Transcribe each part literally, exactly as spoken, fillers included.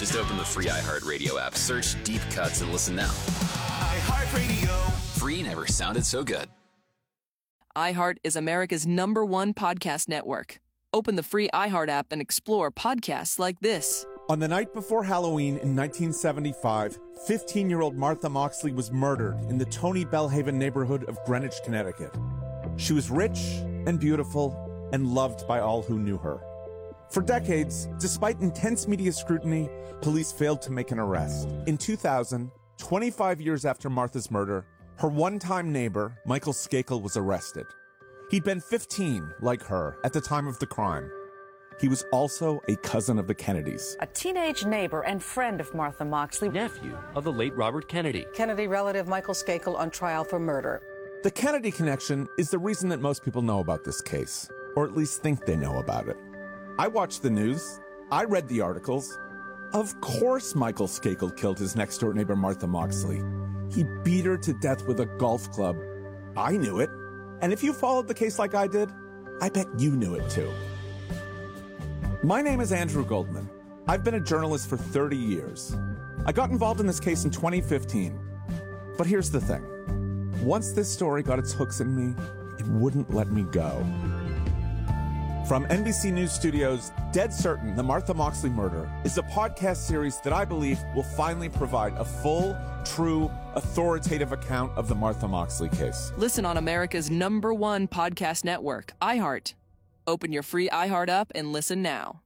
Just open the free iHeartRadio app, search Deep Cuts, and listen now. iHeartRadio. Free never sounded so good. iHeart is America's number one podcast network. Open the free iHeart app and explore podcasts like this. On the night before Halloween in nineteen seventy-five, fifteen-year-old Martha Moxley was murdered in the Tony Bellhaven neighborhood of Greenwich, Connecticut. She was rich and beautiful and loved by all who knew her. For decades, despite intense media scrutiny, police failed to make an arrest. In two thousand, twenty-five years after Martha's murder, her one-time neighbor, Michael Skakel, was arrested. He'd been fifteen, like her, at the time of the crime. He was also a cousin of the Kennedys. A teenage neighbor and friend of Martha Moxley. Nephew of the late Robert Kennedy. Kennedy relative Michael Skakel on trial for murder. The Kennedy connection is the reason that most people know about this case, or at least think they know about it. I watched the news. I read the articles. Of course Michael Skakel killed his next-door neighbor Martha Moxley. He beat her to death with a golf club. I knew it. And if you followed the case like I did, I bet you knew it too. My name is Andrew Goldman. I've been a journalist for thirty years. I got involved in this case in twenty fifteen. But here's the thing. Once this story got its hooks in me, it wouldn't let me go. From N B C News Studios, Dead Certain, The Martha Moxley Murder is a podcast series that I believe will finally provide a full, true, authoritative account of the Martha Moxley case. Listen on America's number one podcast network, iHeart. Open your free iHeart app and listen now.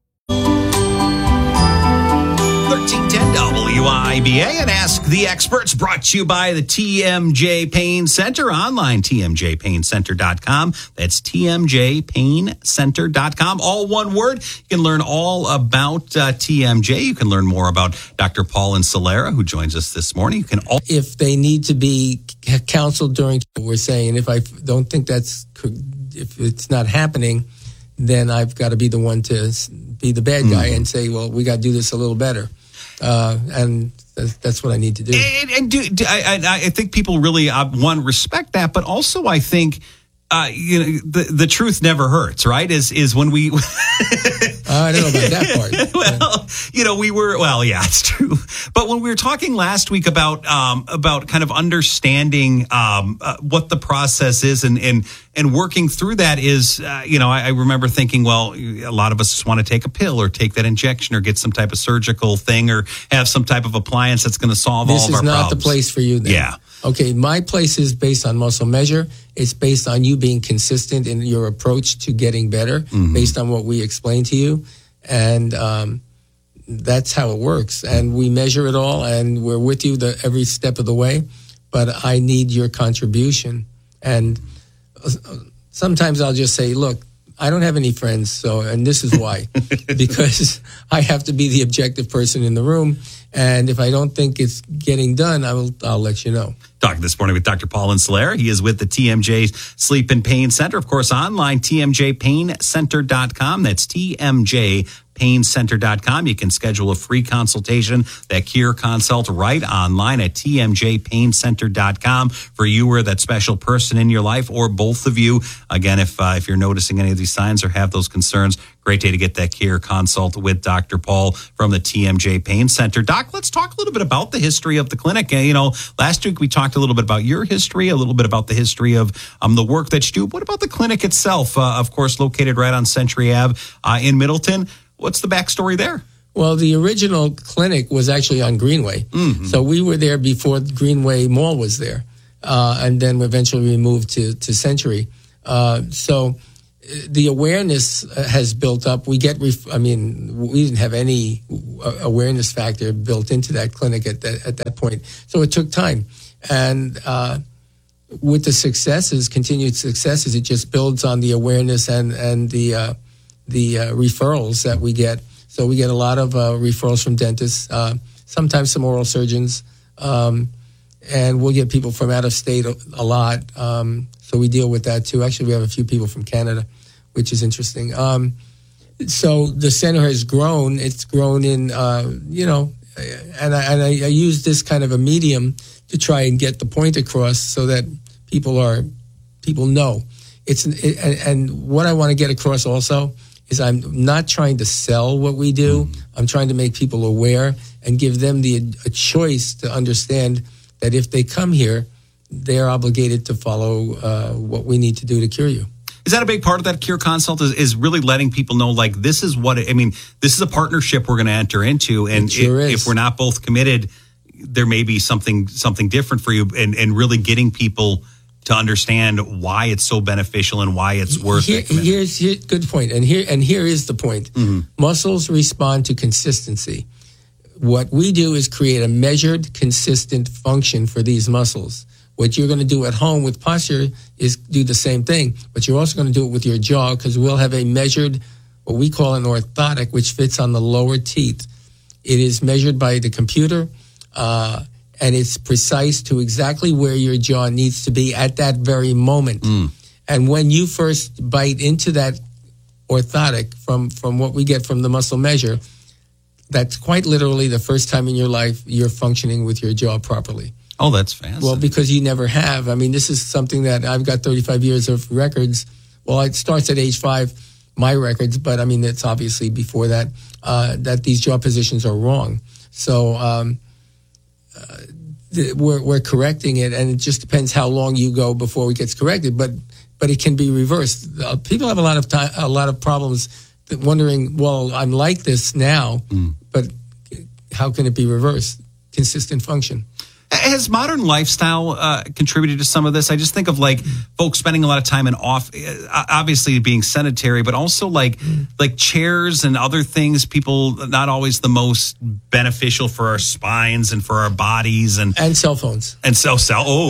thirteen ten W I B A and Ask the Experts, brought to you by the T M J Pain Center, online, T M J pain center dot com. That's T M J pain center dot com, all one word. You can learn all about uh, T M J. You can learn more about Doctor Paul Insalera, who joins us this morning. You can all- If they need to be counseled during, we're saying, if I don't think that's, if it's not happening, then I've got to be the one to be the bad guy mm-hmm. and say, well, we got to do this a little better. Uh, and that's, that's what I need to do. And, and do, do, I, I think people really, uh, one, respect that, but also I think, uh, you know, the, the truth never hurts, right? Is, is when we... I don't know about that part. Well, you know, we were, well, yeah, it's true. But when we were talking last week about, um, about kind of understanding, um, uh, what the process is and, and, and working through that is, uh, you know, I, I remember thinking, well, a lot of us just want to take a pill or take that injection or get some type of surgical thing or have some type of appliance that's going to solve this all of our problems. This is not the place for you then. Yeah. Okay, my place is based on muscle measure. It's based on you being consistent in your approach to getting better, mm-hmm. based on what we explained to you. And um, that's how it works. And we measure it all, and we're with you the, every step of the way. But I need your contribution. And sometimes I'll just say, look, I don't have any friends, so, and this is why. Because I have to be the objective person in the room. And if I don't think it's getting done, I will, I'll let you know. Talking this morning with Doctor Paul Insalera. He is with the T M J Sleep and Pain Center. Of course, online, T M J pain center dot com. That's T M J pain center dot com. You can schedule a free consultation, that Cure Consult, right online at T M J pain center dot com for you or that special person in your life, or both of you. Again, if uh, if you're noticing any of these signs or have those concerns, great day to get that Cure Consult with Doctor Paul from the T M J Pain Center. Doc, let's talk a little bit about the history of the clinic. You know, last week we talked a little bit about your history, a little bit about the history of um, the work that you do. What about the clinic itself? Uh, of course, located right on Century Avenue uh, in Middleton. What's the backstory there? Well, the original clinic was actually on Greenway. Mm-hmm. So we were there before Greenway Mall was there. Uh, and then eventually we moved to, to Century. Uh, so the awareness has built up. We get, ref- I mean, we didn't have any awareness factor built into that clinic at that, at that point. So it took time. And uh, with the successes, continued successes, it just builds on the awareness and, and the, uh, the uh, referrals that we get. So we get a lot of uh, referrals from dentists, uh, sometimes some oral surgeons, um, and we'll get people from out of state a, a lot. Um, so we deal with that too. Actually, we have a few people from Canada, which is interesting. Um, so the center has grown. It's grown in, uh, you know, and I, and I, I use this kind of a medium to try and get the point across so that people are, people know. It's it, and, and what I want to get across also is I'm not trying to sell what we do. I'm trying to make people aware and give them the a choice to understand that if they come here, they're obligated to follow uh, what we need to do to cure you. Is that a big part of that Cure Consult? Is, is really letting people know, like, this is what it, I mean, this is a partnership we're going to enter into, and sure if, is. if we're not both committed, there may be something something different for you, and, and really getting people to understand why it's so beneficial and why it's worth here, it. Here's here, good point, and here and here is the point. Mm-hmm. Muscles respond to consistency. What we do is create a measured, consistent function for these muscles. What you're going to do at home with posture is do the same thing, but you're also going to do it with your jaw, because we'll have a measured, what we call an orthotic, which fits on the lower teeth. It is measured by the computer, uh, and it's precise to exactly where your jaw needs to be at that very moment. Mm. And when you first bite into that orthotic, from, from what we get from the muscle measure, that's quite literally the first time in your life you're functioning with your jaw properly. Oh, that's fascinating. Well, because you never have. I mean, this is something that I've got thirty-five years of records. Well, it starts at age five, my records, but I mean, it's obviously before that, uh, that these jaw positions are wrong. So um, uh, th- we're, we're correcting it, and it just depends how long you go before it gets corrected. But but it can be reversed. Uh, people have a lot of time, a lot of problems wondering, well, I'm like this now, mm. but how can it be reversed? Consistent function. Has modern lifestyle uh, contributed to some of this? I just think of like folks spending a lot of time in off, obviously being sedentary, but also like like chairs and other things. People not always the most beneficial for our spines and for our bodies, and and cell phones and so cell. Oh,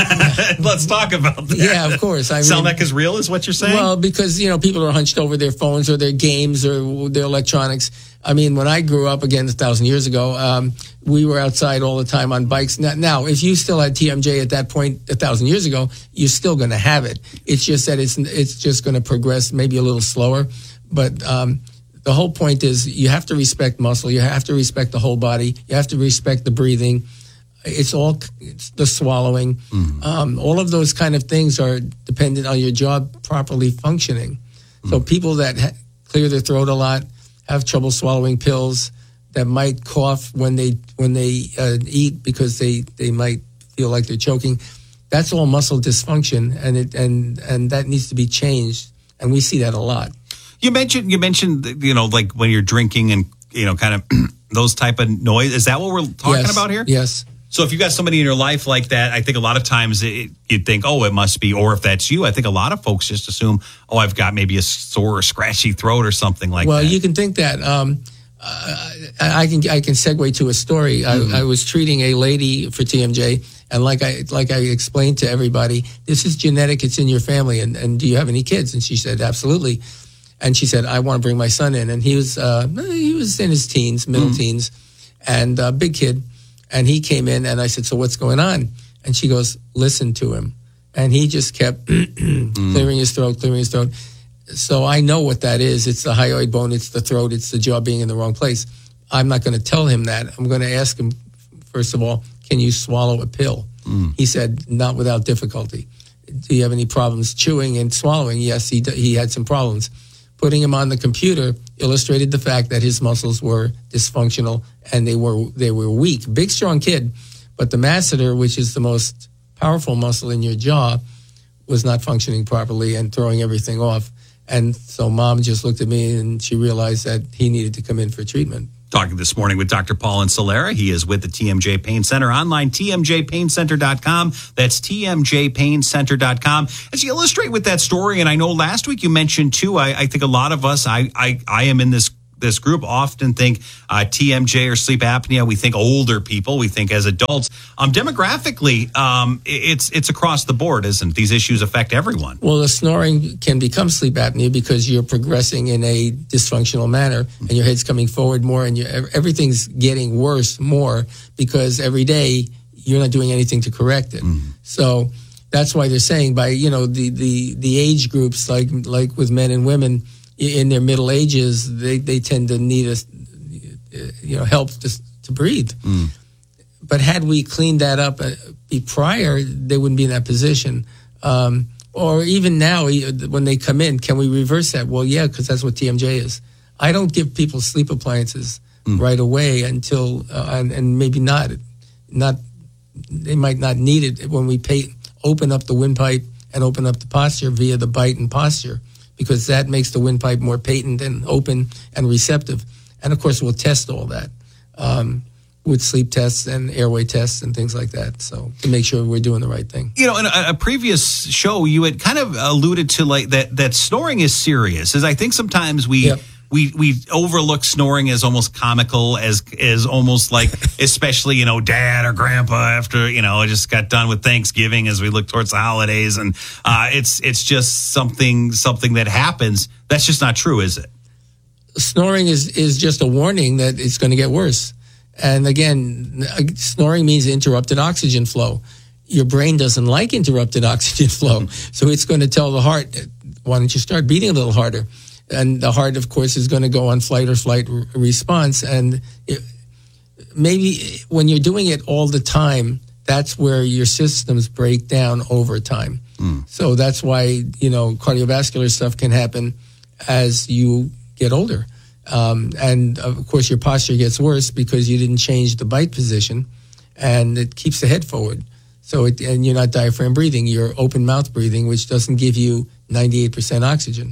let's talk about that. Yeah, of course. I cell mean, neck is real, is what you're saying? Well, because you know people are hunched over their phones or their games or their electronics. I mean, when I grew up, again, a thousand years ago, um, we were outside all the time on bikes. Now, now, if you still had T M J at that point a thousand years ago, you're still going to have it. It's just that it's it's just going to progress maybe a little slower. But um, the whole point is you have to respect muscle. You have to respect the whole body. You have to respect the breathing. It's all it's the swallowing. Mm-hmm. Um, all of those kind of things are dependent on your jaw properly functioning. Mm-hmm. So people that ha- clear their throat a lot, have trouble swallowing pills, that might cough when they when they uh, eat because they, they might feel like they're choking. That's all muscle dysfunction, and it and and that needs to be changed. And we see that a lot. You mentioned you mentioned you know like when you're drinking and you know kind of those type of noise. Is that what we're talking yes. about here? Yes. So if you got somebody in your life like that, I think a lot of times it, you'd think, oh, it must be. Or if that's you, I think a lot of folks just assume, oh, I've got maybe a sore or scratchy throat or something like well, that. Well, you can think that. Um, uh, I can I can segue to a story. Mm-hmm. I, I was treating a lady for T M J, and like I like I explained to everybody, this is genetic. It's in your family. And, and do you have any kids? And she said, absolutely. And she said, I want to bring my son in. And he was uh, he was in his teens, middle mm-hmm. teens, and a uh, big kid. And he came in, and I said, so what's going on? And she goes, listen to him. And he just kept clearing his throat, clearing his throat. So I know what that is. It's the hyoid bone, it's the throat, it's the jaw being in the wrong place. I'm not going to tell him that. I'm going to ask him, first of all, can you swallow a pill? Mm. He said, not without difficulty. Do you have any problems chewing and swallowing? Yes, he he had some problems. Putting him on the computer illustrated the fact that his muscles were dysfunctional and they were they were weak. Big, strong kid, but the masseter, which is the most powerful muscle in your jaw, was not functioning properly and throwing everything off. And so mom just looked at me and she realized that he needed to come in for treatment. Talking this morning with Doctor Paul Insalera. He is with the T M J Pain Center online, T M J pain center dot com. That's T M J pain center dot com. As you illustrate with that story, and I know last week you mentioned too, I, I think a lot of us, I, I, I am in this this group, often think uh, T M J or sleep apnea. We think older people. We think as adults. Um, demographically, um, it's it's across the board, isn't it? These issues affect everyone. Well, the snoring can become sleep apnea because you're progressing in a dysfunctional manner, and your head's coming forward more, and you everything's getting worse more because every day you're not doing anything to correct it. Mm. So that's why they're saying by you know the the the age groups like like with men and women. In their middle ages, they, they tend to need us, you know, help to, to breathe. Mm. But had we cleaned that up prior, they wouldn't be in that position. Um, or even now, when they come in, can we reverse that? Well, yeah, because that's what T M J is. I don't give people sleep appliances. mm. right away until, uh, and, and maybe not, not, they might not need it when we pay, open up the windpipe and open up the posture via the bite and posture, because that makes the windpipe more patent and open and receptive. And of course, we'll test all that um, with sleep tests and airway tests and things like that. So to make sure we're doing the right thing. You know, in a, a previous show, you had kind of alluded to like that that snoring is serious. As I think sometimes we. Yep. We we overlook snoring as almost comical, as as almost like, especially, you know, dad or grandpa after, you know, just got done with Thanksgiving as we look towards the holidays. And uh, it's it's just something something that happens. That's just not true, is it? Snoring is, is just a warning that it's going to get worse. And again, snoring means interrupted oxygen flow. Your brain doesn't like interrupted oxygen flow. So it's going to tell the heart, why don't you start beating a little harder? And the heart, of course, is going to go on flight or flight r- response. And it, maybe when you're doing it all the time, that's where your systems break down over time. Mm. So that's why, you know, cardiovascular stuff can happen as you get older. Um, and, of course, your posture gets worse because you didn't change the bite position, and it keeps the head forward. So it, and you're not diaphragm breathing. You're open mouth breathing, which doesn't give you ninety-eight percent oxygen.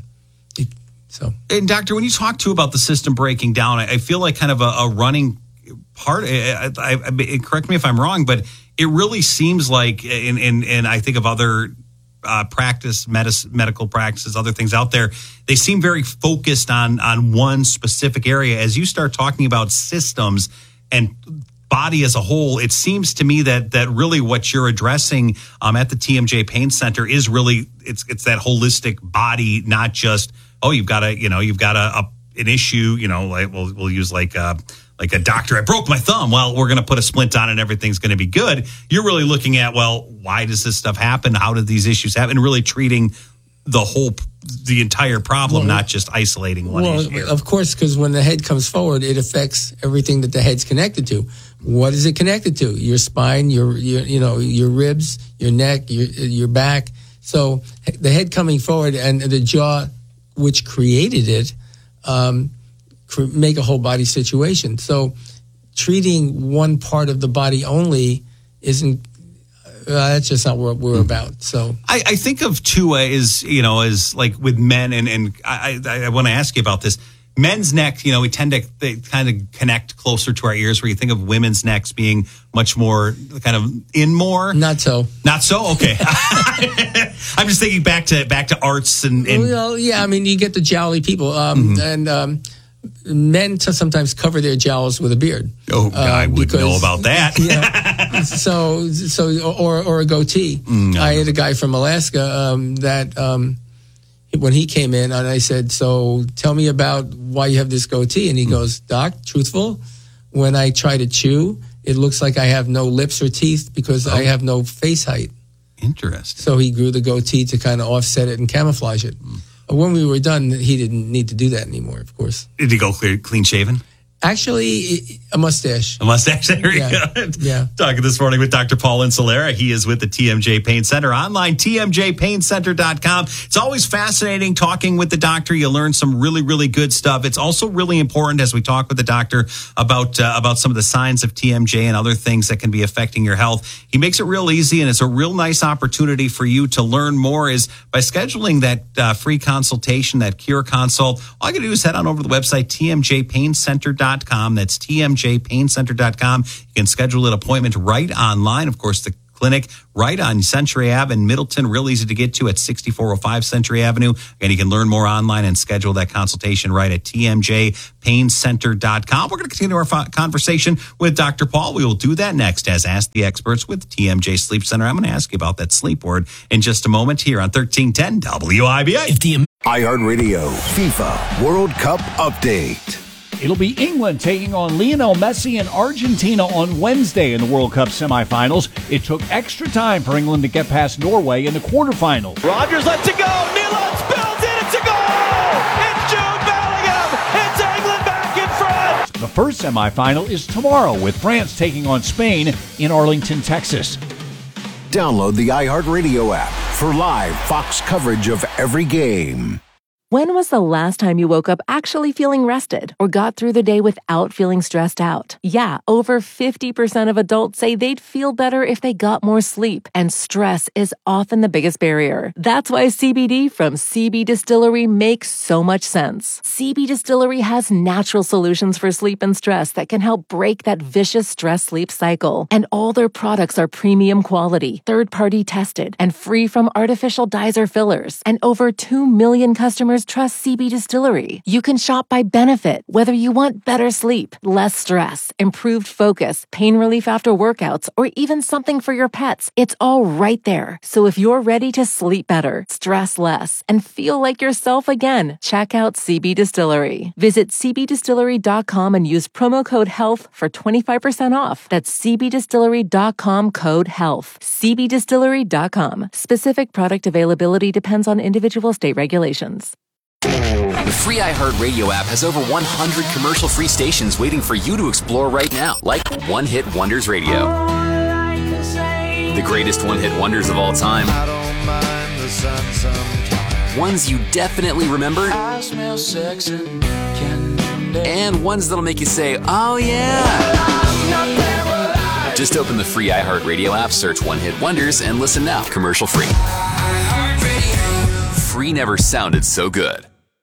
So, and doctor, when you talk to about the system breaking down, I, I feel like kind of a, a running part. I, I, I, correct me if I'm wrong, but it really seems like, in in, in I think of other uh, practice, medis, medical practices, other things out there, they seem very focused on on one specific area. As you start talking about systems and body as a whole, it seems to me that that really what you're addressing um, at the T M J Pain Center is really it's it's that holistic body, not just. Oh, you've got a, you know, you've got a, a an issue, you know, like we'll we'll use like a, like a doctor, I broke my thumb. Well, we're going to put a splint on and everything's going to be good. You're really looking at, well, why does this stuff happen? How did these issues happen? And really treating the whole, the entire problem, well, not just isolating one well, issue. Of course, because when the head comes forward, it affects everything that the head's connected to. What is it connected to? Your spine, your, your you know, your ribs, your neck, your your back. So the head coming forward and the jaw, which created it, um, cr- make a whole body situation. So treating one part of the body only isn't, uh, that's just not what we're about. So I, I think of too, uh, is, you know, as like with men, and, and I, I, I want to ask you about this. Men's neck, you know, we tend to they kind of connect closer to our ears, where you think of women's necks being much more kind of in more. Not so. Not so? Okay. I'm just thinking back to back to arts and, and well, yeah, I mean, you get the jowly people, um, mm-hmm. and um, men to sometimes cover their jowls with a beard. Oh, uh, I would know about that. Yeah. So, so or or a goatee. Mm, no. I had a guy from Alaska um, that. Um, When he came in, and I said, so tell me about why you have this goatee. And he mm. goes, Doc, truthful, when I try to chew, it looks like I have no lips or teeth because oh. I have no face height. Interesting. So he grew the goatee to kind of offset it and camouflage it. Mm. When we were done, he didn't need to do that anymore, of course. Did he go clear, clean shaven? Actually, a mustache. A mustache, there you yeah. go. Yeah. Talking this morning with Doctor Paul Insulera. He is with the T M J Pain Center. Online, T M J pain center dot com. It's always fascinating talking with the doctor. You learn some really, really good stuff. It's also really important as we talk with the doctor about uh, about some of the signs of T M J and other things that can be affecting your health. He makes it real easy, and it's a real nice opportunity for you to learn more is by scheduling that uh, free consultation, that Cure Consult. All you got to do is head on over to the website, T M J pain center dot com. That's T M J pain center dot com. You can schedule an appointment right online. Of course, the clinic right on Century Ave in Middleton, real easy to get to at sixty-four oh five Century Avenue. And you can learn more online and schedule that consultation right at T M J pain center dot com. We're going to continue our fo- conversation with Doctor Paul. We will do that next as Ask the Experts with T M J Sleep Center. I'm going to ask you about that sleep word in just a moment here on thirteen ten W I B A. If the iHeartRadio FIFA World Cup Update. It'll be England taking on Lionel Messi and Argentina on Wednesday in the World Cup semifinals. It took extra time for England to get past Norway in the quarterfinals. Rodgers lets it go. Milan spills it. It's a goal. It's Jude Bellingham. It's England back in front. The first semifinal is tomorrow with France taking on Spain in Arlington, Texas. Download the iHeartRadio app for live Fox coverage of every game. When was the last time you woke up actually feeling rested or got through the day without feeling stressed out? Yeah, over fifty percent of adults say they'd feel better if they got more sleep, and stress is often the biggest barrier. That's why C B D from C B Distillery makes so much sense. C B Distillery has natural solutions for sleep and stress that can help break that vicious stress-sleep cycle. And all their products are premium quality, third-party tested, and free from artificial dyes or fillers. And over two million customers trust C B Distillery. You can shop by benefit, whether you want better sleep, less stress, improved focus, pain relief after workouts, or even something for your pets. It's all right there. So if you're ready to sleep better, stress less, and feel like yourself again, check out C B Distillery. Visit c b distillery dot com and use promo code HEALTH for twenty-five percent off. That's c b distillery dot com code HEALTH. c b distillery dot com. Specific product availability depends on individual state regulations. The free iHeartRadio app has over one hundred commercial-free stations waiting for you to explore right now, like One Hit Wonders Radio. The greatest one-hit wonders of all time. Ones you definitely remember. And ones that'll make you say, oh yeah. Just open the free iHeartRadio app, search One Hit Wonders, and listen now, commercial-free. Free never sounded so good.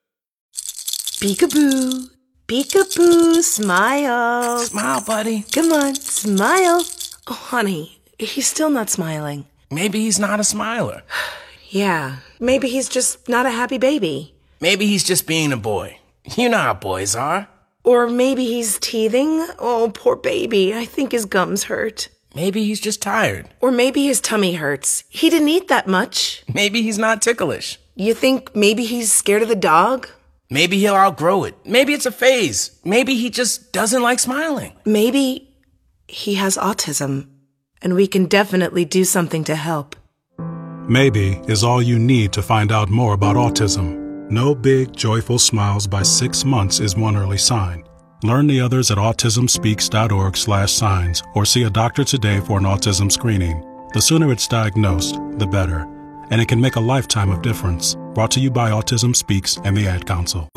Peekaboo, peekaboo, smile. Smile, buddy. Come on, smile. Oh, honey, he's still not smiling. Maybe he's not a smiler. Yeah, maybe he's just not a happy baby. Maybe he's just being a boy. You know how boys are. Or maybe he's teething. Oh, poor baby. I think his gums hurt. Maybe he's just tired. Or maybe his tummy hurts. He didn't eat that much. Maybe he's not ticklish. You think maybe he's scared of the dog? Maybe he'll outgrow it. Maybe it's a phase. Maybe he just doesn't like smiling. Maybe he has autism, and we can definitely do something to help. Maybe is all you need to find out more about autism. No big, joyful smiles by six months is one early sign. Learn the others at autism speaks dot org slash signs or see a doctor today for an autism screening. The sooner it's diagnosed, the better. And it can make a lifetime of difference. Brought to you by Autism Speaks and the Ad Council.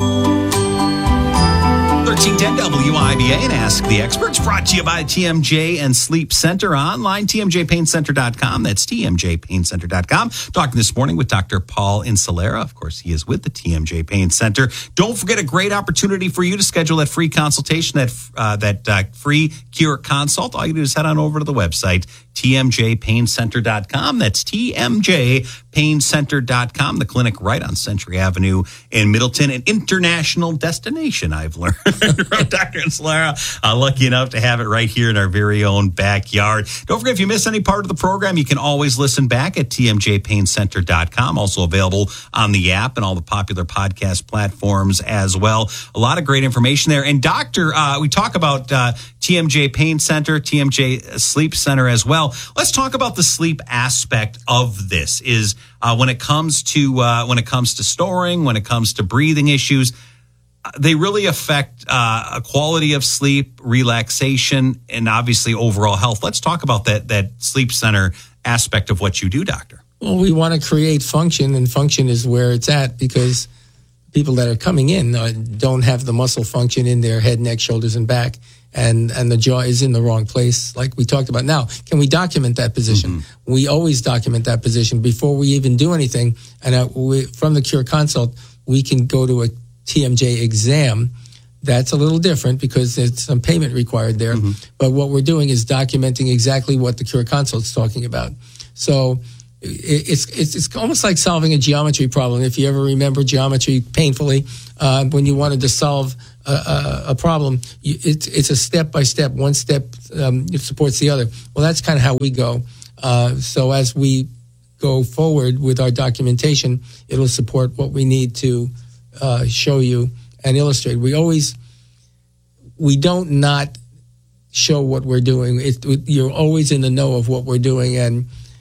thirteen ten W I B A and Ask the Experts, brought to you by T M J and Sleep Center. Online, T M J pain center dot com. That's T M J pain center dot com. Talking this morning with Doctor Paul Insalera. Of course, he is with the T M J Pain Center. Don't forget, a great opportunity for you to schedule that free consultation, that uh, that uh, free cure consult. All you do is head on over to the website, T M J pain center dot com. That's T M J pain center dot com. The clinic right on Century Avenue in Middleton, an international destination, I've learned. Doctor Insalera, uh, lucky enough to have it right here in our very own backyard. Don't forget, if you miss any part of the program, you can always listen back at T M J pain center dot com. Also available on the app and all the popular podcast platforms as well. A lot of great information there. And Doctor, uh, we talk about uh, T M J Pain Center, T M J Sleep Center as well. Let's talk about the sleep aspect of this. Is uh, when it comes to uh, when it comes to storing, when it comes to breathing issues, they really affect uh, a quality of sleep, relaxation, and obviously overall health. Let's talk about that that sleep center aspect of what you do, Doctor. Well, we want to create function, and function is where it's at, because people that are coming in uh, don't have the muscle function in their head, neck, shoulders, and back, and and the jaw is in the wrong place, like we talked about. Now, can we document that position? Mm-hmm. We always document that position before we even do anything. And uh, we, from the Cure Consult, we can go to a T M J exam. That's a little different because there's some payment required there. Mm-hmm. But what we're doing is documenting exactly what the Cure Consult is talking about. So it's, it's it's almost like solving a geometry problem. If you ever remember geometry painfully, uh, when you wanted to solve a, a, a problem, you, it, it's a step by step. One step um, it supports the other. Well, that's kind of how we go. Uh, so as we go forward with our documentation, it'll support what we need to uh, show you and illustrate. We always, we don't not show what we're doing. It, you're always in the know of what we're doing, and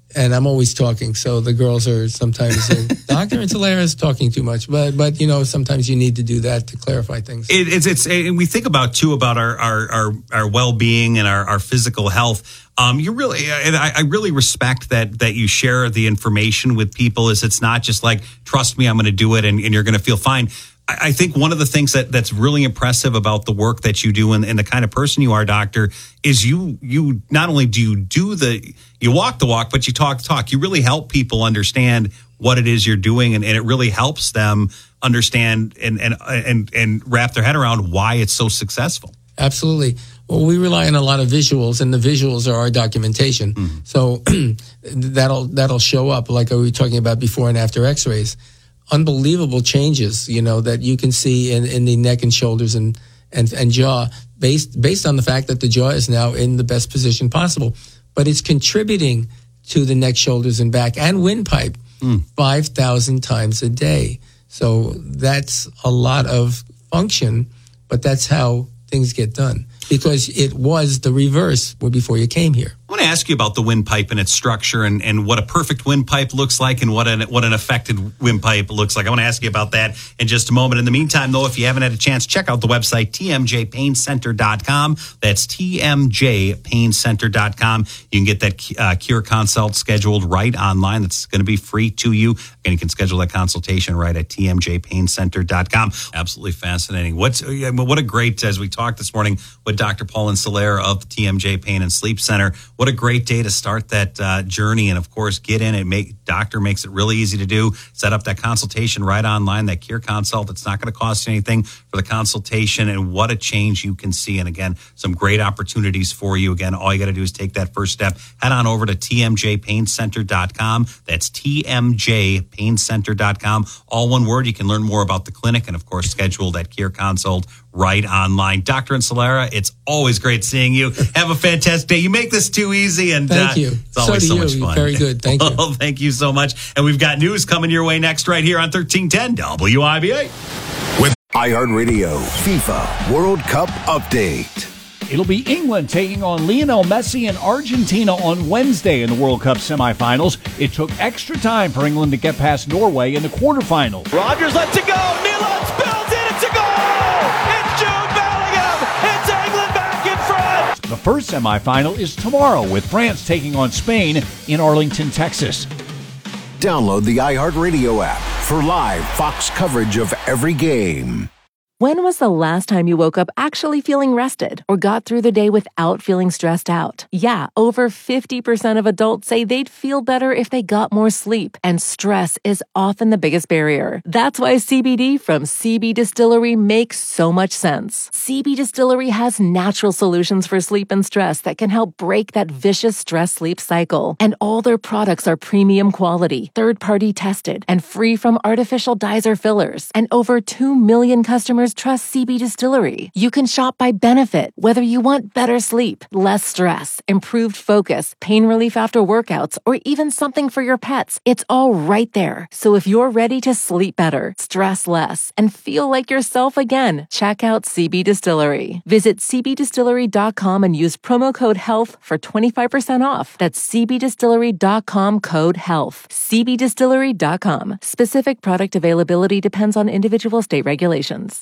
and I'm always talking. So the girls are sometimes saying, Doctor Ancelera is talking too much. But, but you know, sometimes you need to do that to clarify things. It, it's, it's, and we think about, too, about our, our, our, our well-being and our, our physical health. Um, you really, and I, I really respect that, that you share the information with people. Is it's not just like, trust me, I'm going to do it and, and you're going to feel fine. I think one of the things that, that's really impressive about the work that you do and, and the kind of person you are, Doctor, is you you not only do you do the you walk the walk, but you talk the talk. You really help people understand what it is you're doing, and, and it really helps them understand and and and and wrap their head around why it's so successful. Absolutely. Well, we rely on a lot of visuals, and the visuals are our documentation. Mm-hmm. So that'll that'll show up, like we were talking about before and after X-rays. Unbelievable changes, you know, that you can see in, in the neck and shoulders and, and, and jaw based, based on the fact that the jaw is now in the best position possible. But it's contributing to the neck, shoulders, and back and windpipe mm. five thousand times a day. So that's a lot of function, but that's how things get done. Because it was the reverse before you came here. I want to ask you about the windpipe and its structure and, and what a perfect windpipe looks like and what an what an affected windpipe looks like. I want to ask you about that in just a moment. In the meantime, though, if you haven't had a chance, check out the website, T M J pain center dot com. That's T M J pain center dot com. You can get that uh, Cure Consult scheduled right online. That's going to be free to you. And you can schedule that consultation right at T M J pain center dot com. Absolutely fascinating. What's What a great, as we talked this morning with Doctor Paul Ancelera of the T M J Pain and Sleep Center. What a great day to start that uh, journey. And of course, get in and make doctor makes it really easy to do. Set up that consultation right online, that Cure Consult. It's not going to cost you anything for the consultation, and what a change you can see. And again, some great opportunities for you. Again, all you got to do is take that first step. Head on over to T M J pain center dot com. That's T M J pain center dot com. All one word. You can learn more about the clinic and, of course, schedule that Cure Consult right online. Doctor Ancelera, it's always great seeing you. Have a fantastic day. You make this too easy, and thank uh, you. It's always so, so much you. fun. Very good. Thank you. Well, thank you so much. And we've got news coming your way next right here on thirteen ten W I B A. With iHeartRadio FIFA World Cup Update. It'll be England taking on Lionel Messi and Argentina on Wednesday in the World Cup semifinals. It took extra time for England to get past Norway in the quarterfinals. Rodgers lets it go. Milan spills it. It's a goal. It's Jude Bellingham. It's England back in front. The first semifinal is tomorrow with France taking on Spain in Arlington, Texas. Download the iHeartRadio app for live Fox coverage of every game. When was the last time you woke up actually feeling rested or got through the day without feeling stressed out? Yeah, over fifty percent of adults say they'd feel better if they got more sleep, and stress is often the biggest barrier. That's why C B D from C B Distillery makes so much sense. C B Distillery has natural solutions for sleep and stress that can help break that vicious stress-sleep cycle. And all their products are premium quality, third-party tested, and free from artificial dyes or fillers. And over two million customers trust C B Distillery. You can shop by benefit, whether you want better sleep, less stress, improved focus, pain relief after workouts, or even something for your pets. It's all right there. So if you're ready to sleep better, stress less, and feel like yourself again, check out C B Distillery. Visit C B distillery dot com and use promo code HEALTH for twenty-five percent off. That's C B distillery dot com code HEALTH. C B distillery dot com. Specific product availability depends on individual state regulations.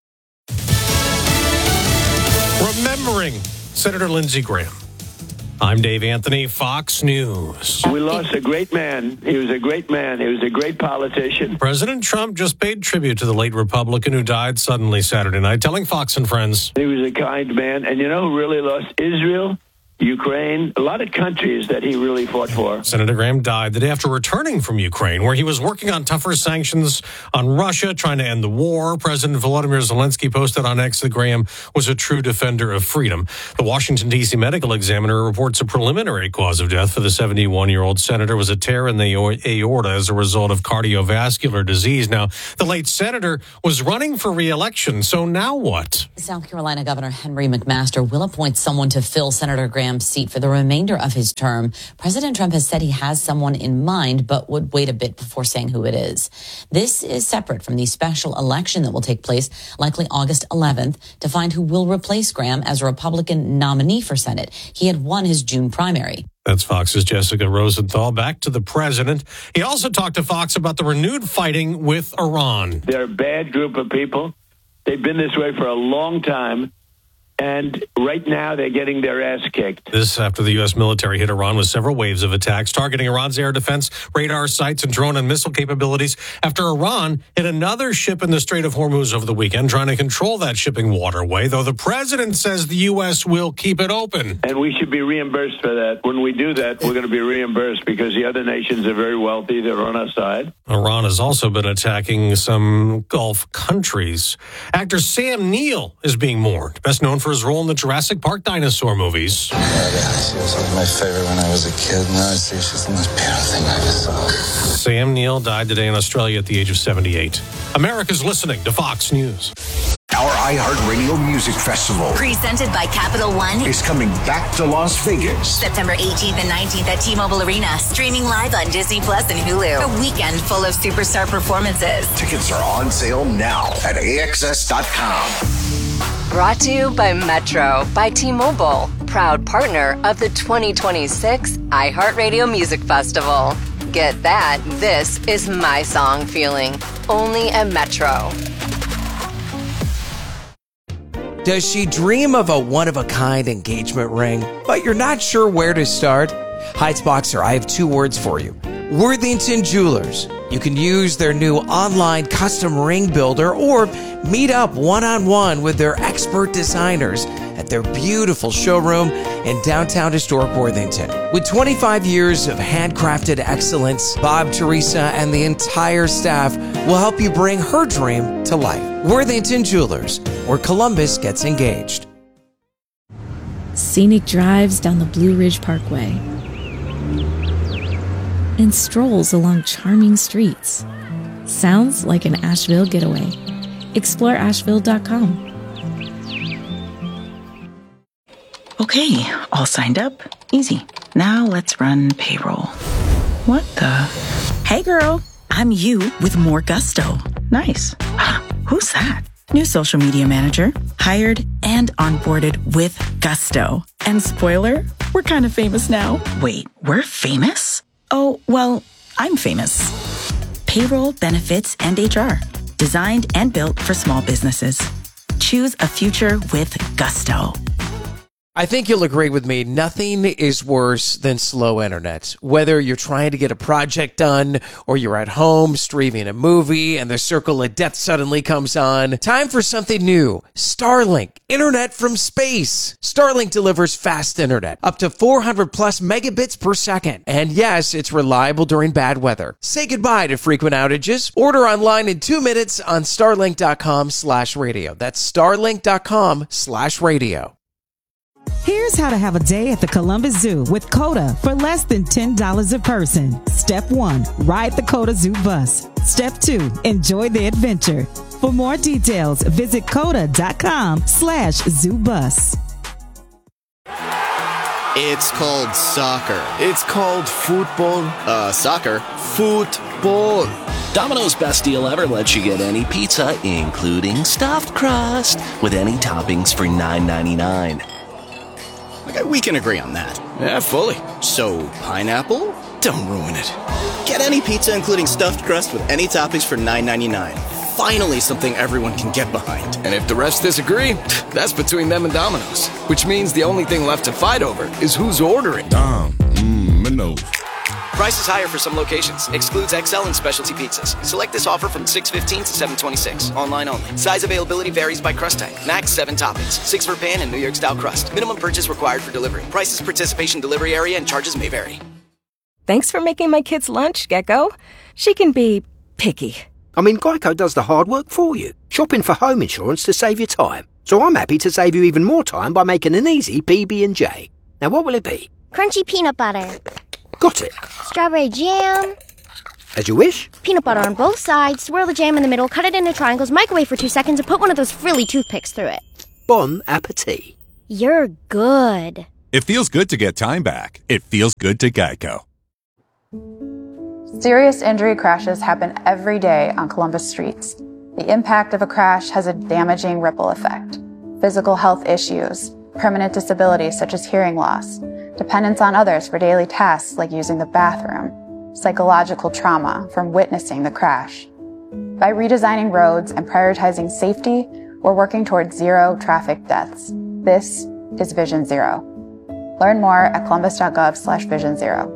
Remembering Senator Lindsey Graham. I'm Dave Anthony, Fox News. We lost a great man. He was a great man. He was a great politician. President Trump just paid tribute to the late Republican who died suddenly Saturday night, telling Fox and Friends. He was a kind man. And you know who really lost? Israel, Ukraine, a lot of countries that he really fought for. Senator Graham died the day after returning from Ukraine, where he was working on tougher sanctions on Russia, trying to end the war. President Volodymyr Zelensky posted on X that Graham was a true defender of freedom. The Washington, D C Medical Examiner reports a preliminary cause of death for the seventy-one-year-old senator was a tear in the aorta as a result of cardiovascular disease. Now, the late senator was running for re-election, so now what? South Carolina Governor Henry McMaster will appoint someone to fill Senator Graham Graham's seat for the remainder of his term. President Trump has said he has someone in mind, but would wait a bit before saying who it is. This is separate from the special election that will take place likely August eleventh to find who will replace Graham as a Republican nominee for Senate. He had won his June primary. That's Fox's Jessica Rosenthal. Back to the president. He also talked to Fox about the renewed fighting with Iran. They're a bad group of people. They've been this way for a long time. And right now, they're getting their ass kicked. This after the U S military hit Iran with several waves of attacks, targeting Iran's air defense, radar sites, and drone and missile capabilities. After Iran hit another ship in the Strait of Hormuz over the weekend, trying to control that shipping waterway, though the president says the U S will keep it open. And we should be reimbursed for that. When we do that, we're going to be reimbursed because the other nations are very wealthy. They're on our side. Iran has also been attacking some Gulf countries. Actor Sam Neill is being mourned, best known for his role in the Jurassic Park dinosaur movies. Yeah, she was like my favorite when I was a kid. Now I see she's the most beautiful thing I ever saw. Sam Neill died today in Australia at the age of seventy-eight. America's listening to Fox News. Our iHeartRadio Music Festival, presented by Capital One, is coming back to Las Vegas. September eighteenth and nineteenth at T-Mobile Arena. Streaming live on Disney Plus and Hulu. A weekend full of superstar performances. Tickets are on sale now at A X S dot com. Brought to you by Metro by T-Mobile, proud partner of the twenty twenty-six iHeartRadio Music Festival. Get that, this is my song feeling, only at Metro. Does she dream of a one-of-a-kind engagement ring, but you're not sure where to start? Heights Boxer, I have two words for you. Worthington Jewelers. You can use their new online custom ring builder or meet up one-on-one with their expert designers at their beautiful showroom in downtown historic Worthington. With twenty-five years of handcrafted excellence, Bob, Teresa, and the entire staff will help you bring her dream to life. Worthington Jewelers, where Columbus gets engaged. Scenic drives down the Blue Ridge Parkway and strolls along charming streets. Sounds like an Asheville getaway. Explore Asheville dot com. Okay, all signed up. Easy. Now let's run payroll. What the? Hey girl, I'm you with more gusto. Nice. Who's that? New social media manager, hired and onboarded with gusto. And spoiler, we're kind of famous now. Wait, we're famous? Oh, well, I'm famous. Payroll, benefits, and H R. Designed and built for small businesses. Choose a future with gusto. I think you'll agree with me, nothing is worse than slow internet. Whether you're trying to get a project done or you're at home streaming a movie and the circle of death suddenly comes on, time for something new. Starlink, internet from space. Starlink delivers fast internet, up to four hundred plus megabits per second. And yes, it's reliable during bad weather. Say goodbye to frequent outages. Order online in two minutes on starlink.com slash radio. That's starlink.com slash radio. Here's how to have a day at the Columbus Zoo with COTA for less than ten dollars a person. Step one, ride the COTA Zoo bus. Step two, enjoy the adventure. For more details, visit COTA.com slash zoo bus. It's called soccer. It's called football. Uh, soccer. Football. Domino's best deal ever lets you get any pizza, including stuffed crust, with any toppings for nine ninety-nine. Okay, we can agree on that. Yeah, fully. So, pineapple? Don't ruin it. Get any pizza including stuffed crust with any toppings for nine ninety-nine. Finally something everyone can get behind. And if the rest disagree, that's between them and Domino's. Which means the only thing left to fight over is who's ordering. Dom, mmm, Minos. Prices higher for some locations. Excludes X L and specialty pizzas. Select this offer from six fifteen to seven twenty-six. Online only. Size availability varies by crust type. Max seven toppings. Six for pan and New York style crust. Minimum purchase required for delivery. Prices, participation, delivery area, and charges may vary. Thanks for making my kids' lunch, Gecko. She can be picky. I mean, Geico does the hard work for you. Shopping for home insurance to save you time. So I'm happy to save you even more time by making an easy P B and J. Now, what will it be? Crunchy peanut butter. Got it. Strawberry jam. As you wish. Peanut butter on both sides, swirl the jam in the middle, cut it into triangles, microwave for two seconds, and put one of those frilly toothpicks through it. Bon appetit. You're good. It feels good to get time back. It feels good to Geico. Serious injury crashes happen every day on Columbus streets. The impact of a crash has a damaging ripple effect. Physical health issues, permanent disabilities such as hearing loss, dependence on others for daily tasks like using the bathroom, psychological trauma from witnessing the crash. By redesigning roads and prioritizing safety, we're working towards zero traffic deaths. This is Vision Zero. Learn more at columbus.gov slash vision zero.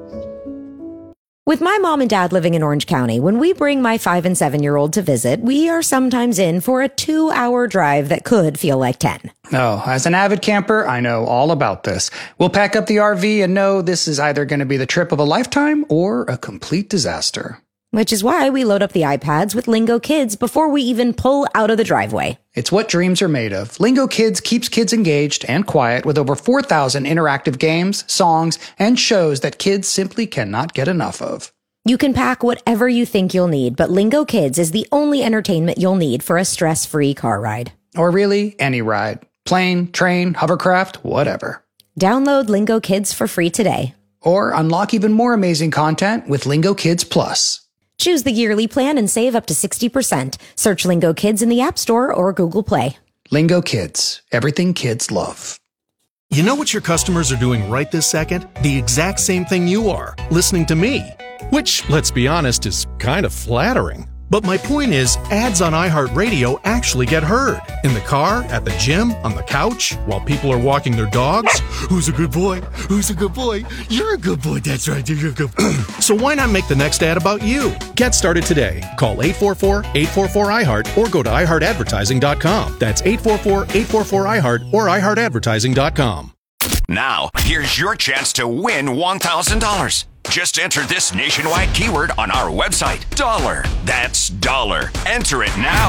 With my mom and dad living in Orange County, when we bring my five and seven-year-old to visit, we are sometimes in for a two-hour drive that could feel like ten. Oh, as an avid camper, I know all about this. We'll pack up the R V and know this is either going to be the trip of a lifetime or a complete disaster. Which is why we load up the iPads with Lingo Kids before we even pull out of the driveway. It's what dreams are made of. Lingo Kids keeps kids engaged and quiet with over four thousand interactive games, songs, and shows that kids simply cannot get enough of. You can pack whatever you think you'll need, but Lingo Kids is the only entertainment you'll need for a stress-free car ride. Or really, any ride. Plane, train, hovercraft, whatever. Download Lingo Kids for free today. Or unlock even more amazing content with Lingo Kids Plus. Choose the yearly plan and save up to sixty percent. Search Lingo Kids in the App Store or Google Play. Lingo Kids. Everything kids love. You know what your customers are doing right this second? The exact same thing you are, listening to me. Which, let's be honest, is kind of flattering. But my point is, ads on iHeartRadio actually get heard. In the car, at the gym, on the couch, while people are walking their dogs. Who's a good boy? Who's a good boy? You're a good boy, that's right, you're a good boy. So why not make the next ad about you? Get started today. Call eight four four, eight four four, I heart or go to i heart advertising dot com. That's eight four four, eight four four, I heart or i heart advertising dot com. Now, here's your chance to win one thousand dollars. Just enter this nationwide keyword on our website, dollar. That's dollar. Enter it now.